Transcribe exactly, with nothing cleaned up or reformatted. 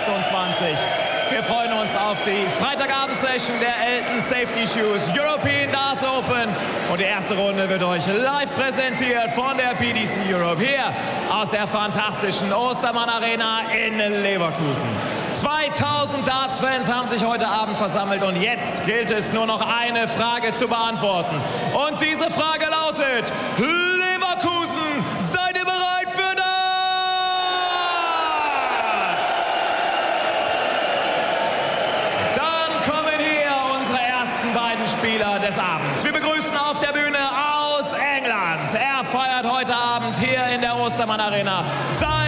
sechsundzwanzig. Wir freuen uns auf die Freitagabend-Session der Elton Safety Shoes European Darts Open. Und die erste Runde wird euch live präsentiert von der P D C Europe hier aus der fantastischen Ostermann Arena in Leverkusen. zweitausend Darts-Fans haben sich heute Abend versammelt und jetzt gilt es nur noch eine Frage zu beantworten. Und diese Frage lautet: Leverkusen, seid ihr bereit für Darts? Dann kommen hier unsere ersten beiden Spieler des Abends. Wir begrüßen auf der Bühne aus England. Er feiert heute Abend hier in der Ostermann Arena sein